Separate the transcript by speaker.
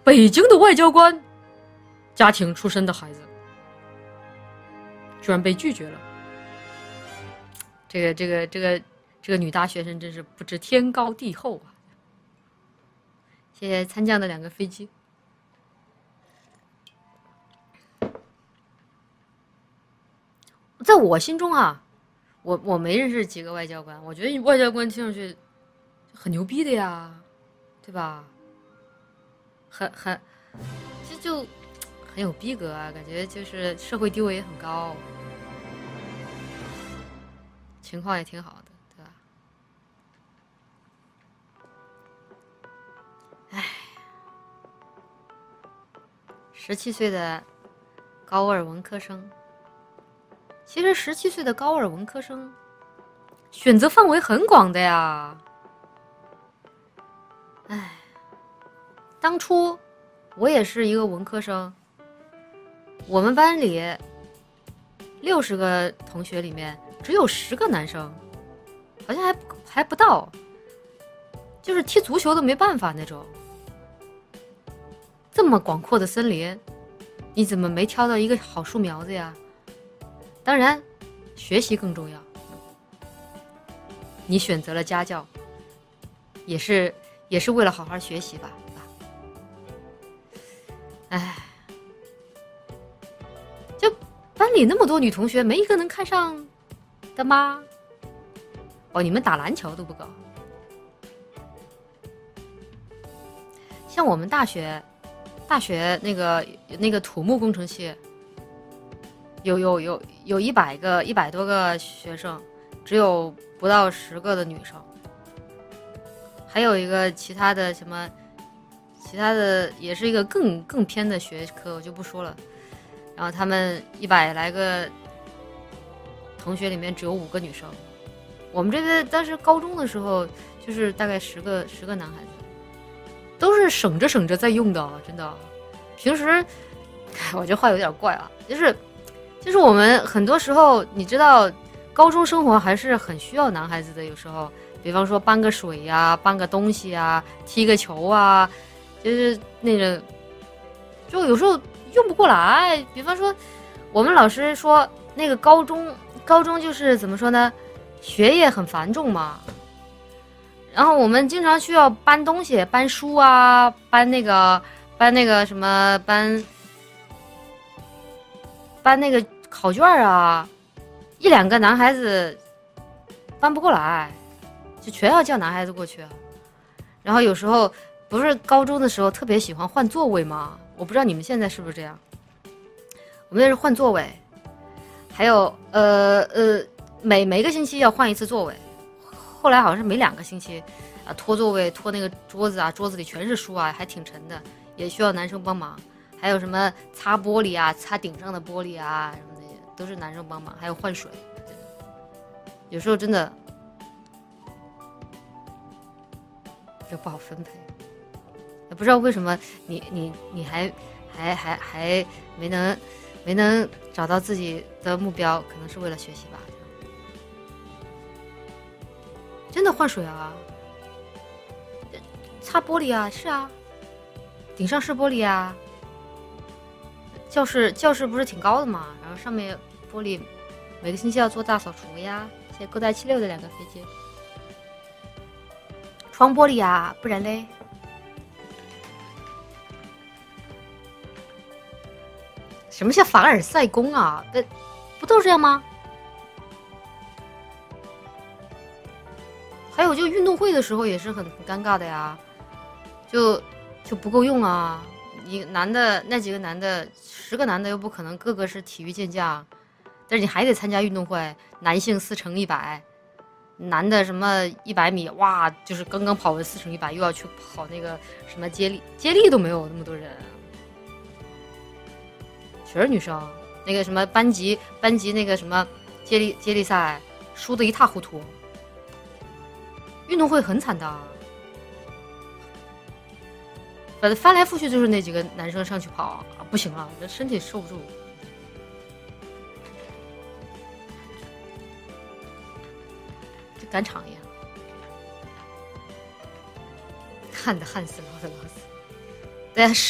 Speaker 1: 北京的外交官家庭出身的孩子，居然被拒绝了。这个女大学生真是不知天高地厚啊！谢谢参将的2个飞机。在我心中啊，我没认识几个外交官，我觉得外交官听上去很牛逼的呀，对吧？就很有逼格啊，感觉就是社会地位也很高，情况也挺好的，对吧？唉，17岁的高二文科生，其实17岁的高二文科生选择范围很广的呀。唉，当初我也是一个文科生，我们班里60个同学里面只有10个男生，好像还不到，就是踢足球都没办法那种。这么广阔的森林，你怎么没挑到一个好树苗子呀？当然，学习更重要。你选择了家教，也是为了好好学习吧，对吧？唉，就班里那么多女同学，没一个能看上的吗？哦，你们打篮球都不搞。像我们大学那个土木工程系，有100多个学生，只有不到10个的女生。还有一个其他的也是一个更偏的学科，我就不说了。然后他们100来个同学里面只有5个女生。我们这边当时高中的时候，就是大概10个男孩子，都是省着在用的，真的。平时，我这话有点怪啊，就是我们很多时候，你知道，高中生活还是很需要男孩子的。有时候，比方说搬个水呀，搬个东西啊，踢个球啊，就是那个，就有时候用不过来。比方说，我们老师说那个高中就是怎么说呢，学业很繁重嘛。然后我们经常需要搬东西，搬书啊，搬那个什么，搬那个考卷啊，1、2个男孩子搬不过来，就全要叫男孩子过去。然后有时候不是高中的时候特别喜欢换座位吗？我不知道你们现在是不是这样。我们那是换座位，还有每个星期要换一次座位。后来好像是每2个星期啊，拖座位，拖那个桌子啊，桌子里全是书啊，还挺沉的，也需要男生帮忙。还有什么擦玻璃啊，擦顶上的玻璃啊，什么那些都是男生帮忙。还有换水，有时候真的就不好分配。也不知道为什么你还没能找到自己的目标，可能是为了学习吧。真的换水啊，擦玻璃啊，是啊，顶上是玻璃啊。教室不是挺高的嘛，然后上面玻璃，每个星期要做大扫除呀。现在勾带76的2个飞机，窗玻璃啊，不然嘞。什么叫凡尔赛宫啊？不都是这样吗？还有就运动会的时候也是很尴尬的呀，就不够用啊。你那几个男的，10个男的又不可能个个是体育健将，但是你还得参加运动会，男性4×100，男的什么100米，哇，就是刚刚跑完4×100，又要去跑那个什么接力都没有那么多人，全是女生。那个什么班级那个什么接力赛输得一塌糊涂。运动会很惨的，反正翻来覆去就是那几个男生上去跑，不行了，这身体受不住，就赶场一样，旱死，涝死，大家